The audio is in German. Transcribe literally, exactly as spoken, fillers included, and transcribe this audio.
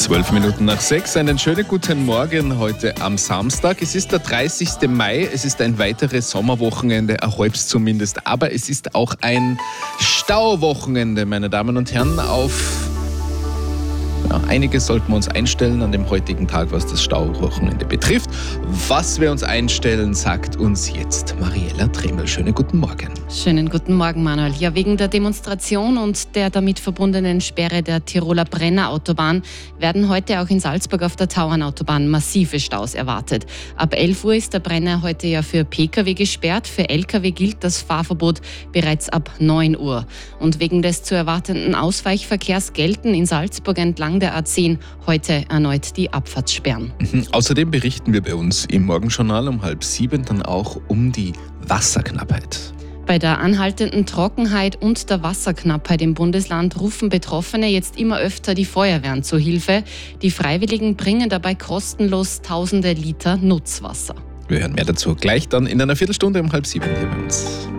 Zwölf Minuten nach sechs. Einen schönen guten Morgen heute am Samstag. Es ist der dreißigste Mai. Es ist ein weiteres Sommerwochenende, ein halbes zumindest. Aber es ist auch ein Stauwochenende, meine Damen und Herren. Auf ja, einiges sollten wir uns einstellen an dem heutigen Tag, was das Stauwochenende betrifft. Was wir uns einstellen, sagt uns jetzt Mariella Tremel. Schönen guten Morgen. Schönen guten Morgen, Manuel. Ja, wegen der Demonstration und der damit verbundenen Sperre der Tiroler Brenner-Autobahn werden heute auch in Salzburg auf der Tauernautobahn massive Staus erwartet. Ab elf Uhr ist der Brenner heute ja für Pkw gesperrt. Für Lkw gilt das Fahrverbot bereits ab neun Uhr. Und wegen des zu erwartenden Ausweichverkehrs gelten in Salzburg entlang der A zehn heute erneut die Abfahrtssperren. Mhm. Außerdem berichten wir bei uns im Morgenjournal um halb sieben dann auch um die Wasserknappheit. Bei der anhaltenden Trockenheit und der Wasserknappheit im Bundesland rufen Betroffene jetzt immer öfter die Feuerwehren zu Hilfe. Die Freiwilligen bringen dabei kostenlos tausende Liter Nutzwasser. Wir hören mehr dazu gleich dann in einer Viertelstunde um halb sieben hier bei uns.